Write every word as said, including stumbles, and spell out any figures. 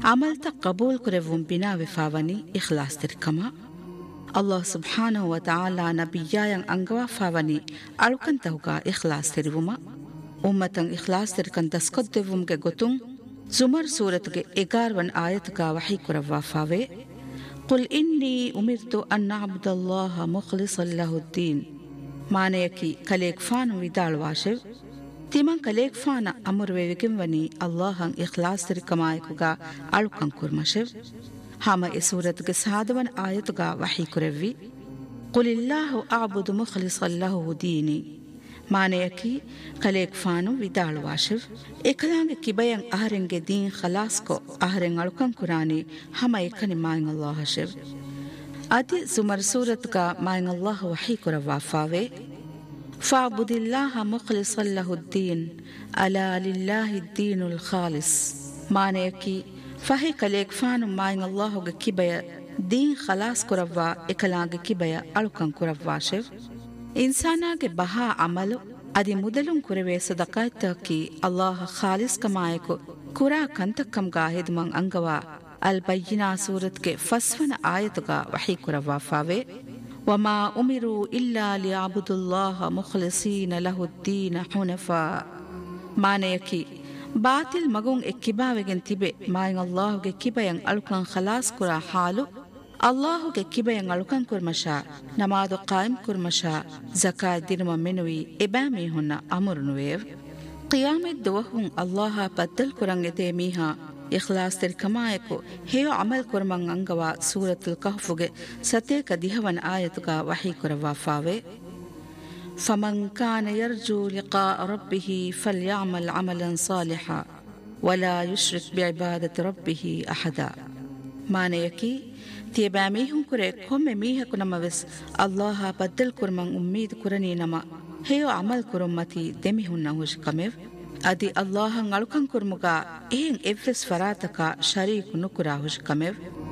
ಅಮಲ್ತ ಕಬೂಲ್ ಕುರೆವುಂ ಬಿನಾ ವಿಫಾವನಿ ಇಖ್ಲಾಸ್ ತಿರ್ಕಮ ಅಲ್ಲಾಹ್ ಸುಬ್ಹಾನಹು ವ ತಆಲಾ ನಬಿಯಾಯಂ ಅಂಗವಾ ಫಾವನಿ ಅಳುಕಂತಹುಗ ಇಖ್ಲಾಸ್ ತಿರುವುಮ ಉಮ್ಮತಂ ಇಖ್ಲಾಸ್ ತಿರ್ಕಂ ದಸ್ಕೊದ್ದೆವುಂಗೆ ಗೊತುಂ ಜುಮರ್ ಸೂರತ್ಗೆ ಎಗಾರ್ವನ್ ಆಯತುಗ ವಹಿ ಕುರವ್ವಾ ಫಾವೆ قل إني أمرت أن أعبد الله مخلصا له الدين ಮಾನೆಯಕಿ ಕಲೇಗ್ ಫಾನು ವಿದಾಳ್ ವಾಶೆವ್ ತಿಮಂ ಕಲೇಗ್ ಫಾನ ಅಮುರ್ವೆ ವಿಕಿಂವನಿ ಅಲ್ಲಾಹಂ ಇಖ್ಲಾಸ್ ತಿರಿಕಮಾಯಕುಗ ಅಳುಕಂ ಕುರ್ಮಶೆವ್ ಹಾಮ ಎ ಸೂರತ್ಗೆ ಸಾದವನ್ ಆಯತುಗ ವಹಿ ಕುರೆವ್ವಿ ಕುಲಿಲ್ಲಾಹು ಅಅಬುದು ಮುಖ್ಲಿಸನ್ ಲಹು ದೀನಿ ಮಾನೆಯಕಿ ಕಲೇಗ್ ಫಾನು ವಿದಾಳ್ ವಾಶೆವ್ ಎಕಲಾಂಗೆ ಕಿಬಯಂ ಅಹರೆಂಗೆ ದೀನ್ ಖಲಾಸ್ಕೊ ಅಹರೆಂ ಅಳುಕಂ ಕುರಾನಿ ಹಮ ಎಕನಿ ಮಾಯಂ ಅಲ್ಲಾಹ ಶೆವ್ ಅದಿ ಸುಮರ್ ಸೂರತ್ಗ ಮಾಯಂ ಅಲ್ಲಾಹ ವಹಿ ಕುರವ್ವಾ ಫಾವೆ ಫಾಬುದಿಲ್ಲಾಹ ಮುಖ್ಲಿಸನ್ ಲಹುದ್ದೀನ್ ಅಲಾ ಲಿಲ್ಲಾಹಿ ದ್ದೀನುಲ್ ಖಾಲಿಸ್ ಮಾನೆಯಕಿ ಫಹಿ ಕಲೇಗ್ ಫಾನು ಮಾಯಂ ಅಲ್ಲಾಹುಗೆ ಕಿಬಯ ದೀನ್ ಖಲಾಸ್ ಕುರವ್ವಾ ಎಕಲಾಂಗೆ ಕಿಬಯ ಅಳುಕಂ ಕುರವ್ವಾ ಶೆವ್ ಇನ್ಸಾನಾಗೆ ಬಹಾ ಅಮಲು ಅದಿ ಮುದಲುಂ ಕುರವೆ ಸದಕಾಯ್ತಕಿ ಅಲ್ಲಾಹ ಖಾಲಿಸ್ ಕಮಾಯಕು ಕುರಾ ಕಂತಕ್ಕಂ ಗಾಹಿದ್ಮಂ ಅಂಗವಾ ಅಲ್ ಬಯ್ಯಿನಾ ಸೂರತ್ಗೆ ಫಸ್ವನ ಆಯತುಗ ವಹಿ ಕುರವ್ವಾ ಫಾವೆ ವಮಾ ಉಮಿರು ಇಲ್ಲಾ ಲಿಯಅಬುದುಲ್ಲಾಹ ಮುಖ್ಲಿಸೀನ ಲಹುದ್ದೀನ ಹುನಫಾ ಮಾನೆಯಕಿ ಬಾತಿಲ್ ಮಗುಂ ಎ ಕಿಬಾವೆಗೆನ್ ತಿಬೆ ಮಾಯಂ ಅಲ್ಲಾಹುಗೆ ಕಿಬಯಂ ಅಳುಕಂ ಖಲಾಸ್ ಕುರಾ ಹಾಲು ಅಲ್ಲಾಹುಗೆ ಕಿಬಯಂ ಅಳುಕಂ ಕುರ್ಮಶಾ ನಮಾದು ಕಾಯಿಂ ಕುರ್ಮಶಾ ಜಕಾತ್ ದಿನಮ ಮೆನುವಿ ಎಬಾಮಿ ಹುನ್ನ ಅಮುರುನುವೇವ್ ಕಿಯಾಮೆತ್ ದುವಹುಂ ಅಲ್ಲಾಹ ಬದ್ದಲ್ ಕುರಂಗೆತೆ ಮೀಹಾ ಇಖ್ಲಾಸ್ ತಿರ್ಕಮಾಯಕು ಹೇಯೋ ಅಮಲ್ ಕುರ್ಮಂ ಅಂಗವಾ ಸೂರತುಲ್ ಕಹ್ಫುಗೆ ಸತೇಕ ದಿಹವನ್ ಆಯತುಗ ವಹಿ ಕುರವ್ವಾ ಫಾವೆ ಫಮನ್ ಕಾನ ಯರ್ಜು ಲಿಕಾ ರಬ್ಬಿಹಿ ಫಲ್ಯಅಮಲ್ ಅಮಲನ್ ಸಾಲಿಹಾ ವಲಾ ಯುಶ್ರಿಕ್ ಬಿಇಬಾದತಿ ರಬ್ಬಿಹಿ ಅಹದಾ ಮಾನೆಯಕಿ ತಿಯಬಾ ಮೀಹುಂ ಕುರೆ ಕೊಮ್ಮೆ ಮೀಹಕು ನಮವೆಸ್ ಅಲ್ಲಾಹ ಬದ್ದಲ್ ಕುರ್ಮಂ ಉಮ್ಮೀದ್ ಕುರನಿ ನಮ ಹೇಯೋ ಅಮಲ್ ಕುರುಮ್ಮತಿ ದೆಮಿಹುನ್ನ ಹುಷ್ ಕಮೆವ್ ಅದಿ ಅಲ್ಲಾಹಂ ಅಳುಕಂ ಕುರ್ಮುಗ ಏನ್ ಎವ್ವೆಸ್ ಫರಾತಕ ಶರೀಕು ನುಕುರಾ ಹುಷ್ ಕಮೆವ್